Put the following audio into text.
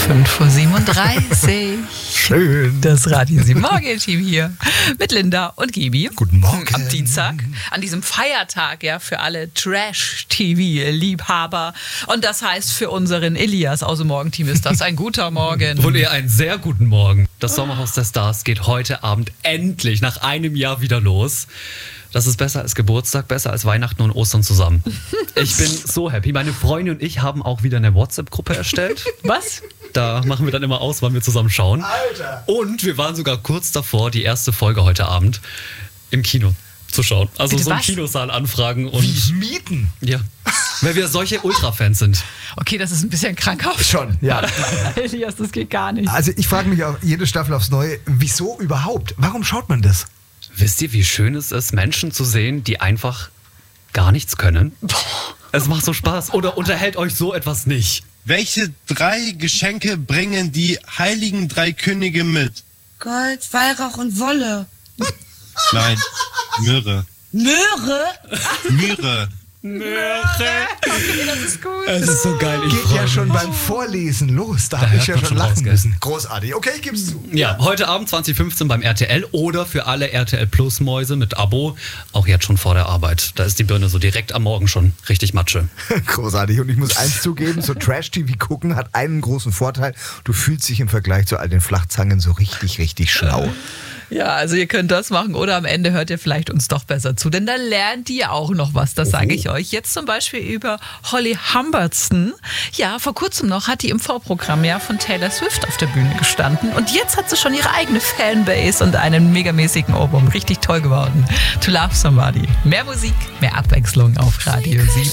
5:37 Uhr. Schön. Das Radio 7 Morgen-Team hier mit Linda und Gibi. Guten Morgen. Am Dienstag, an diesem Feiertag, ja, für alle Trash-TV-Liebhaber. Und das heißt, für unseren Elias aus dem Morgenteam ist das ein guter Morgen. Und ihr einen sehr guten Morgen. Das Sommerhaus der Stars geht heute Abend endlich nach einem Jahr wieder los. Das ist besser als Geburtstag, besser als Weihnachten und Ostern zusammen. Ich bin so happy. Meine Freundin und ich haben auch wieder eine WhatsApp-Gruppe erstellt. Was? Da machen wir dann immer aus, wann wir zusammen schauen. Alter. Und wir waren sogar kurz davor, die erste Folge heute Abend im Kino zu schauen. Also Bitte so einen was? Kinosaal anfragen und Mieten. ja, weil wir solche Ultra-Fans sind. Okay, das ist ein bisschen krankhaft. Schon, ja. Elias, das geht gar nicht. Also ich frage mich auch jede Staffel aufs Neue, wieso überhaupt? Warum schaut man das? Wisst ihr, wie schön es ist, Menschen zu sehen, die einfach gar nichts können? Es macht so Spaß. Oder unterhält euch so etwas nicht? Welche 3 Geschenke bringen die heiligen 3 Könige mit? Gold, Weihrauch und Wolle. Nein, Myrrhe. Möhre? Myrrhe. Okay, das ist gut. Es ist so geil. Ich Geht freu ja mich. schon beim Vorlesen los. Da habe hört ich ja man schon schon lachen raus, gell? müssen. Großartig. Okay, ich geb's zu. Ja, heute Abend 20:15 beim RTL oder für alle RTL Plus Mäuse mit Abo, auch jetzt schon vor der Arbeit. Da ist die Birne so direkt am Morgen schon richtig Matsche. Großartig. Und ich muss eins zugeben, so Trash-TV gucken hat einen großen Vorteil. Du fühlst dich im Vergleich zu all den Flachzangen so richtig, richtig schlau. Ja, also ihr könnt das machen oder am Ende hört ihr vielleicht uns doch besser zu, denn da lernt ihr auch noch was, das sage ich euch. Jetzt zum Beispiel über Holly Humberstone. Ja, vor kurzem noch hat die im Vorprogramm ja von Taylor Swift auf der Bühne gestanden und jetzt hat sie schon ihre eigene Fanbase und einen megamäßigen Ohrwurm. Richtig toll geworden. To Love Somebody. Mehr Musik, mehr Abwechslung auf Radio 7.